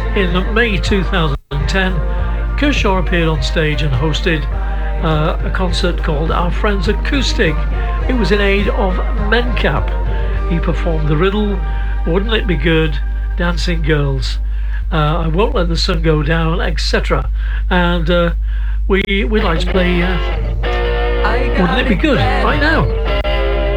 In May 2010, Kershaw appeared on stage and hosted a concert called Our Friends Acoustic. It was in aid of MenCap. He performed The Riddle, Wouldn't It Be Good, Dancing Girls, I Won't Let the Sun Go Down, etc. And we'd like to play Wouldn't It Be Good right now.